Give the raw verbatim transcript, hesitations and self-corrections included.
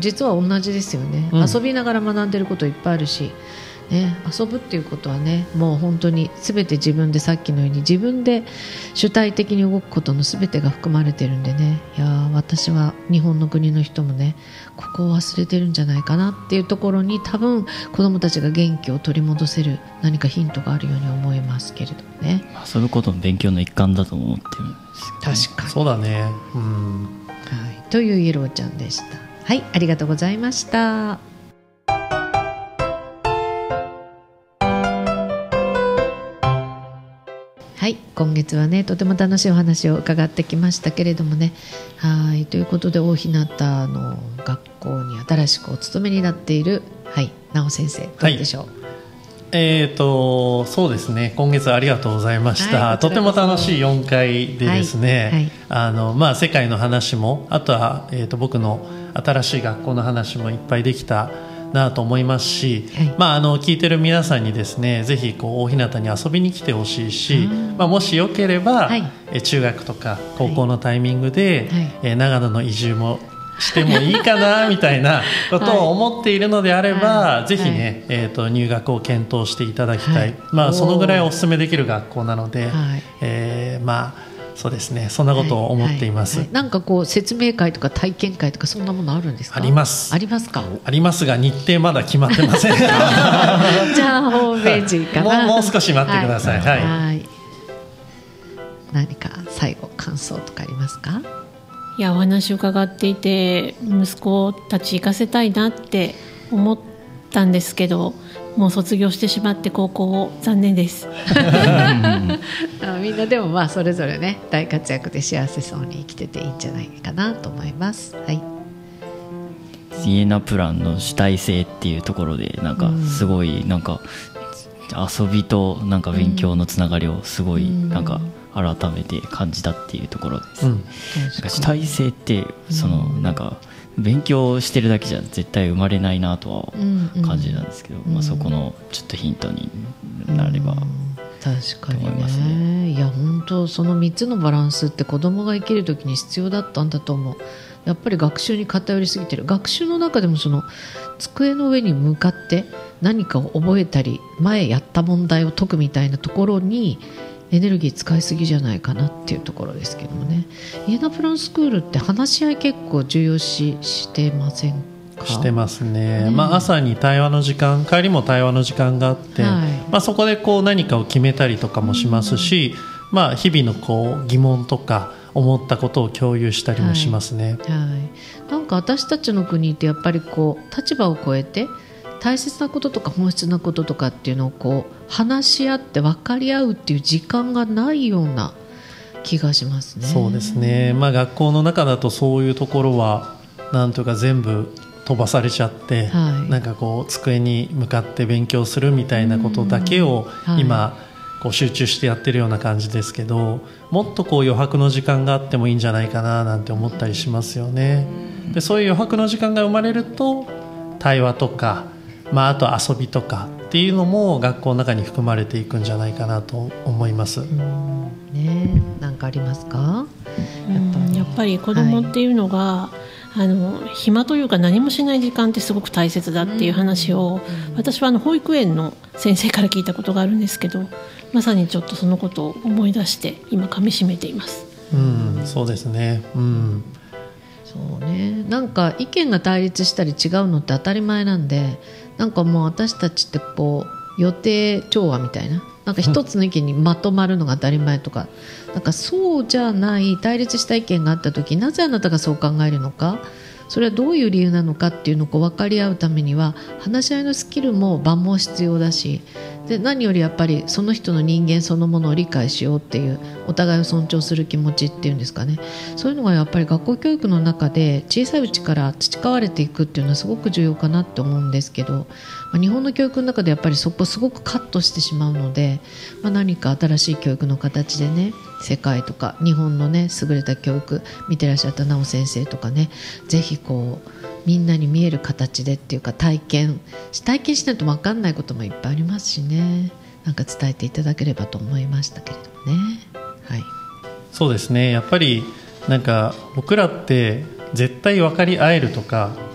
実は同じですよね、うん、遊びながら学んでることいっぱいあるし、ね、遊ぶっていうことはね、もう本当に全て自分で、さっきのように自分で主体的に動くことの全てが含まれてるんでね、いや私は日本の国の人もね、ここを忘れてるんじゃないかなっていうところに、多分子どもたちが元気を取り戻せる何かヒントがあるように思いますけれどもね。 遊ぶことも勉強の一環だと思ってるんです確かにそうだね、うん、 はい、というイエローちゃんでした。はい、ありがとうございました。はい、今月はねとても楽しいお話を伺ってきましたけれどもね、はいということで大日向の学校に新しくお勤めになっている、はい、直先生どうでしょう。はい、 えーとそうですね、今月ありがとうございました、はい、とても楽しいよんかいでですね、はいはい、あのまあ、世界の話も、あとは、えーと僕の新しい学校の話もいっぱいできたなと思いますし、はい、まあ、あの聞いてる皆さんにですね、ぜひこう大日向に遊びに来てほしいし、まあ、もしよければ、はい、え中学とか高校のタイミングで、はいはい、え長野の移住もしてもいいかなみたいなことを思っているのであれば、はい、ぜひね、はい、えーと入学を検討していただきたい、はい、まあ、そのぐらいお勧めできる学校なので、はい、えー、まあそうですね、そんなことを思っています。 はいはいはい、なんかこう説明会とか体験会とかそんなものあるんですか。 ありますありますか。 ありますが日程まだ決まってません。じゃあホームページかな。 もう、もう少し待ってください。はい、はいはい、 何か最後感想とかありますか。 いやお話を伺っていて息子たち行かせたいなって思ったんですけど、もう卒業してしまって高校残念です。 みんなでもまあそれぞれね大活躍で幸せそうに生きてていいんじゃないかなと思います。はい、 イエナプランの主体性っていうところでなんかすごいなんか遊びとなんか勉強のつながりをすごいなんか改めて感じたっていうところですね。うん、なんか主体性ってそのなんか勉強してるだけじゃ絶対生まれないなとは感じなんですけど、うんうん、まあ、そこのちょっとヒントになれば、うん、 確かに ね, ねいや本当そのみっつのバランスって子供が生きる時に必要だったんだと思う。やっぱり学習に偏りすぎてる。学習の中でもその机の上に向かって何かを覚えたり前やった問題を解くみたいなところにエネルギー使いすぎじゃないかなっていうところですけどもね。イエナプランスクールって話し合い結構重要視してませんか。 してますね。ね、まあ、朝に対話の時間、帰りも対話の時間があって、はい、まあ、そこでこう何かを決めたりとかもしますし、うん、まあ、日々のこう疑問とか思ったことを共有したりもしますね。 はいはい、なんか私たちの国ってやっぱりこう立場を超えて大切なこととか本質なこととかっていうのをこう話し合って分かり合うっていう時間がないような気がしますね。 そうですね、まあ、学校の中だとそういうところはなんとか全部飛ばされちゃって、はい、なんかこう机に向かって勉強するみたいなことだけを今、はい、こう集中してやってるような感じですけど、もっとこう余白の時間があってもいいんじゃないかななんて思ったりしますよね。でそういう余白の時間が生まれると対話とか、まあ、あと遊びとかっていうのも学校の中に含まれていくんじゃないかなと思います。 うんね、なんかありますか。 やっぱり、やっぱり子どもっていうのが、はい、あの暇というか何もしない時間ってすごく大切だっていう話を、うん、私はあの保育園の先生から聞いたことがあるんですけど、まさにちょっとそのことを思い出して今噛み締めています。 うん、そうですね、うん、 そうね、なんか意見が対立したり違うのって当たり前なんで、なんかもう私たちってこう予定調和みたいな、なんか一つの意見にまとまるのが当たり前とか、うん、なんかそうじゃない対立した意見があった時、なぜあなたがそう考えるのか、それはどういう理由なのかっていうのをこう分かり合うためには話し合いのスキルも場も必要だし、で何よりやっぱりその人の人間そのものを理解しようっていうお互いを尊重する気持ちっていうんですかね、そういうのがやっぱり学校教育の中で小さいうちから培われていくっていうのはすごく重要かなって思うんですけど、まあ、日本の教育の中でやっぱりそこすごくカットしてしまうので、まあ、何か新しい教育の形でね、世界とか日本のね優れた教育見てらっしゃった直先生とかね、ぜひこうみんなに見える形でっていうか体験体験しないと分かんないこともいっぱいありますしね、なんか伝えていただければと思いましたけれどもね。はい、 そうですね、やっぱりなんか僕らって絶対分かり合えるとか